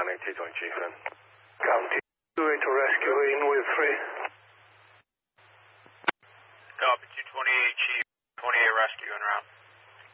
County 220 Chief. County 28 to rescue in with 3.